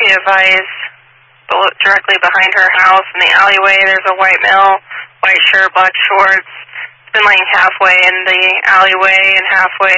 be advised, directly behind her house in the alleyway, there's a white male, white shirt, black shorts. It's been laying halfway in the alleyway and halfway